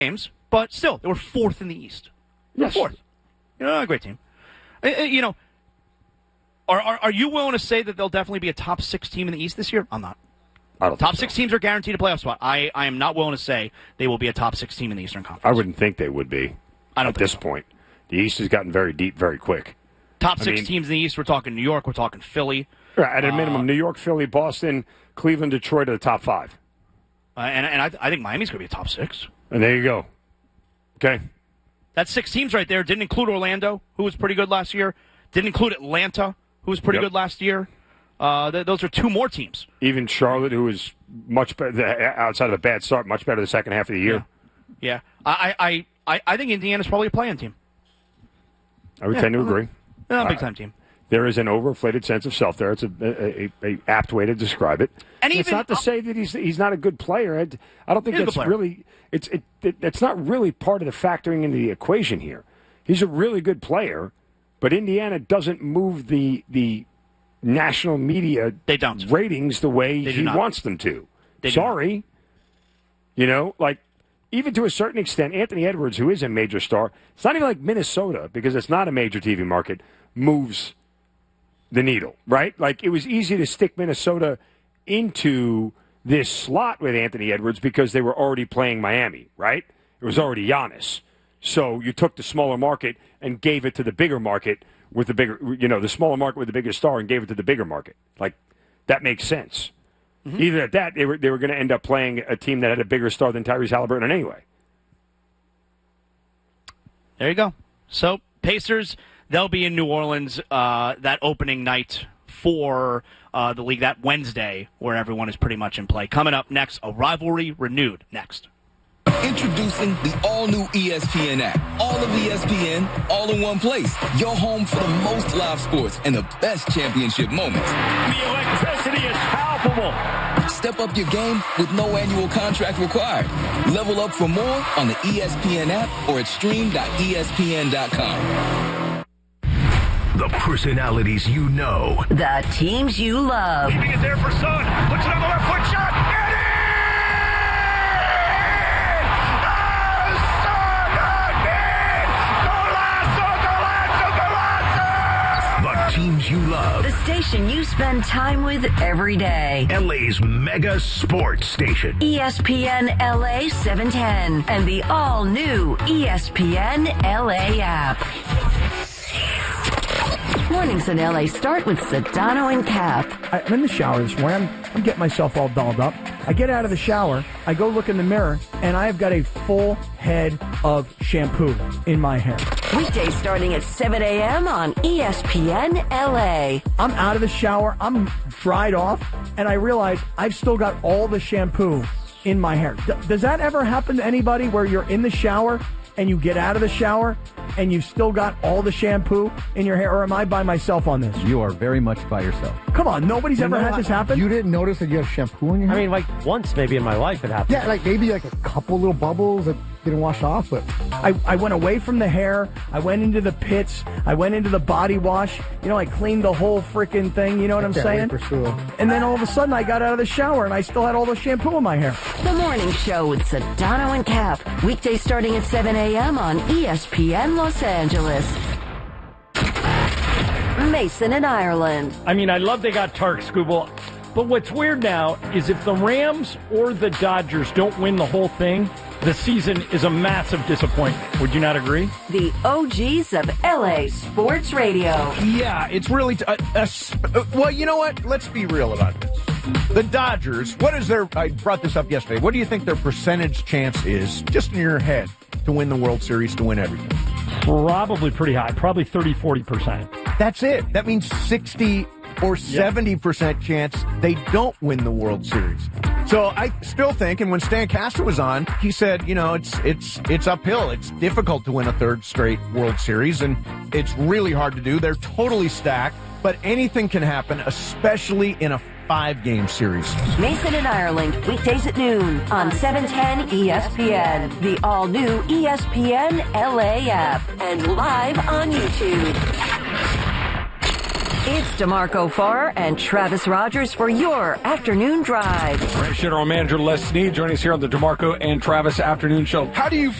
games, but still, they were fourth in the East. They were fourth. A great team. Are you willing to say that they'll definitely be a top 6 team in the East this year? I'm not. I don't top think 6 teams are guaranteed a playoff spot. I am not willing to say they will be a top 6 team in the Eastern Conference. I wouldn't think they would be. I don't at think this so. point. The East has gotten very deep very quick. Top 6 teams in the East. We're talking New York. We're talking Philly. At a minimum, New York, Philly, Boston, Cleveland, Detroit are the top 5. And I think Miami's going to be a top 6. And there you go. Okay. That's 6 teams right there. Didn't include Orlando, who was pretty good last year. Didn't include Atlanta, who was pretty good last year. Those are 2 more teams. Even Charlotte, who was much better outside of a bad start, much better the second half of the year. Yeah. I think Indiana's probably a play-in team. I would tend to agree. Big-time team. There is an overinflated sense of self there. It's a apt way to describe it. And it's not to say that he's not a good player. I don't think that's really it's not really part of the factoring into the equation here. He's a really good player, but Indiana doesn't move the national media ratings the way he wants them to. Sorry. Even to a certain extent, Anthony Edwards, who is a major star, it's not even like Minnesota, because it's not a major TV market, moves the needle, right? Like, it was easy to stick Minnesota into this slot with Anthony Edwards because they were already playing Miami, right? It was already Giannis. So you took the smaller market and gave it to the bigger market with the bigger, the smaller market with the bigger star and gave it to the bigger market. Like, that makes sense. Mm-hmm. Either at that, they were going to end up playing a team that had a bigger star than Tyrese Halliburton anyway. There you go. So, Pacers, they'll be in New Orleans that opening night for the league that Wednesday, where everyone is pretty much in play. Coming up next, a rivalry renewed next. Introducing the all-new ESPN app. All of ESPN, all in one place. Your home for the most live sports and the best championship moments. The electricity is palpable. Step up your game with no annual contract required. Level up for more on the ESPN app or at stream.espn.com. The personalities you know. The teams you love. Keeping it there for Son. Looks it on the left foot shot. Teams you love. The station you spend time with every day. LA's mega sports station. ESPN LA 710 and the all-new ESPN LA app. Mornings in LA start with Sedano and Cap. I'm in the shower this morning. I'm getting myself all dolled up. I get out of the shower, I go look in the mirror, and I've got a full head of shampoo in my hair. Weekdays starting at 7 a.m. on ESPN LA. I'm out of the shower, I'm dried off, and I realize I've still got all the shampoo in my hair. Does that ever happen to anybody where you're in the shower and you get out of the shower and you've still got all the shampoo in your hair? Or am I by myself on this? You are very much by yourself. Come on, nobody's ever had this happen? You didn't notice that you have shampoo in your hair? I mean, like once maybe in my life it happened. Yeah, like maybe like a couple little bubbles that didn't wash off. But I went away from the hair. I went into the pits. I went into the body wash. I cleaned the whole freaking thing. You know what I'm saying? For sure. And then all of a sudden I got out of the shower and I still had all the shampoo in my hair. The Morning Show with Sedano and Cap. Weekdays starting at 7 a.m. on ESPN Los Angeles. Mason in Ireland. I mean, I love they got Tark Skubal, but what's weird now is if the Rams or the Dodgers don't win the whole thing, the season is a massive disappointment. Would you not agree? The OGs of LA Sports Radio. Yeah, it's really... well, you know what? Let's be real about this. The Dodgers, what is their... I brought this up yesterday. What do you think their percentage chance is, just in your head, to win the World Series, to win everything? Probably pretty high. Probably 30-40%. That's it. That means 60 or 70% chance they don't win the World Series. So I still think, and when Stan Castro was on, he said, it's uphill. It's difficult to win a third straight World Series, and it's really hard to do. They're totally stacked, but anything can happen, especially in a 5-game series. Mason in Ireland, weekdays at noon on 710 ESPN, the all-new ESPN LA app, and live on YouTube. It's DeMarco Farr and Travis Rogers for your afternoon drive. Rams General Manager Les Snead joining us here on the DeMarco and Travis Afternoon Show. How do you